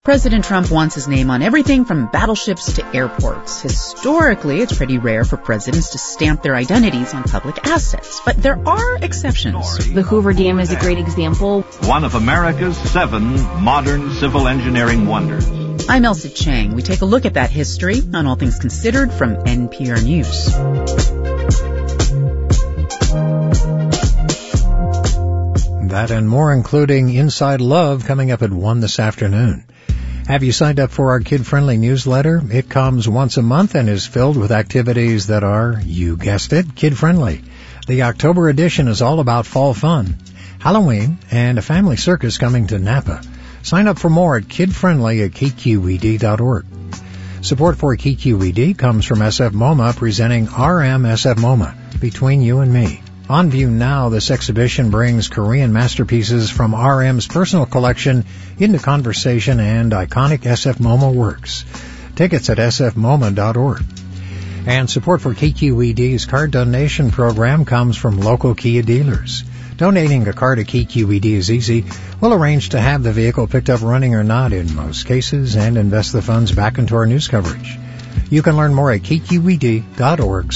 President Trump wants his name on everything from battleships to airports. Historically, it's pretty rare for presidents to stamp their identities on public assets, but there are exceptions. The Hoover Dam is a great example. One of America's 7 modern civil engineering wonders. I'm Elsa Chang. We take a look at that history on All Things Considered from NPR News. That and more, including Inside Love, coming up at 1 this afternoon. Have you signed up for our kid-friendly newsletter? It comes once a month and is filled with activities that are, you guessed it, kid-friendly. The October edition is all about fall fun, Halloween, and a family circus coming to Napa. Sign up for more at kidfriendly@kqed.org. Support for KQED comes from SF MoMA presenting RM SF MoMA, Between You and Me. On view now, this exhibition brings Korean masterpieces from RM's personal collection into conversation and iconic SF MoMA works. Tickets at sfmoma.org. And support for KQED's card donation program comes from local Kia dealers. Donating a car to KQED is easy. We'll arrange to have the vehicle picked up running or not in most cases and invest the funds back into our news coverage. You can learn more at kqed.org.